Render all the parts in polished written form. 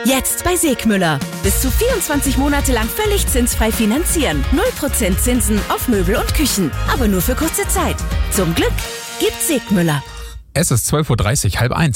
Jetzt bei Segmüller. Bis zu 24 Monate lang völlig zinsfrei finanzieren. 0% Zinsen auf Möbel und Küchen. Aber nur für kurze Zeit. Zum Glück gibt's Segmüller. Es ist 12:30 Uhr, 12:30.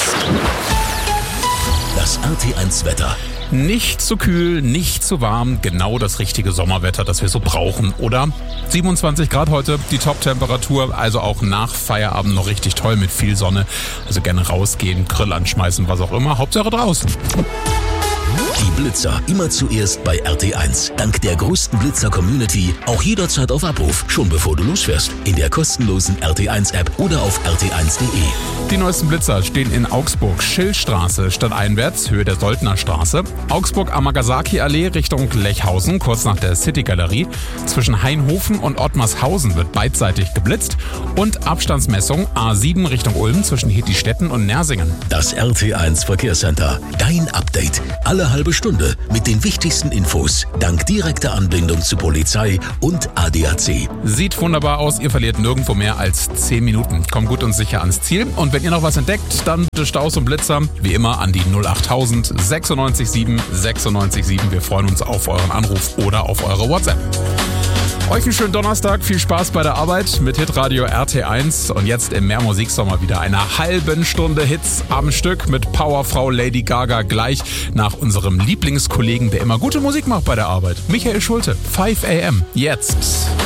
Das RT1-Wetter. Nicht zu kühl, nicht zu warm, genau das richtige Sommerwetter, das wir so brauchen, oder? 27 Grad heute, die Top-Temperatur, also auch nach Feierabend noch richtig toll mit viel Sonne. Also gerne rausgehen, Grill anschmeißen, was auch immer, Hauptsache draußen. Die Blitzer immer zuerst bei RT1. Dank der größten Blitzer-Community auch jederzeit auf Abruf, schon bevor du losfährst. In der kostenlosen RT1-App oder auf rt1.de. Die neuesten Blitzer stehen in Augsburg, Schillstraße stadteinwärts, Höhe der Soldnerstraße. Augsburg Amagasaki-Allee Richtung Lechhausen, kurz nach der City-Galerie. Zwischen Hainhofen und Ottmarshausen wird beidseitig geblitzt. Und Abstandsmessung A7 Richtung Ulm zwischen Hittistetten und Nersingen. Das RT1 Verkehrscenter. Dein Update. Alle halbe Stunde mit den wichtigsten Infos. Dank direkter Anbindung zu Polizei und ADAC. Sieht wunderbar aus, ihr verliert nirgendwo mehr als 10 Minuten. Kommt gut und sicher ans Ziel. Und wenn ihr noch was entdeckt, dann bitte Staus und Blitzer. Wie immer an die 08000 967 967. Wir freuen uns auf euren Anruf oder auf eure WhatsApp. Euch einen schönen Donnerstag, viel Spaß bei der Arbeit mit Hitradio RT1 und jetzt im Mehrmusiksommer wieder eine halbe Stunde Hits am Stück mit Powerfrau Lady Gaga gleich nach unserem Lieblingskollegen, der immer gute Musik macht bei der Arbeit, Michael Schulte, 5 AM, jetzt.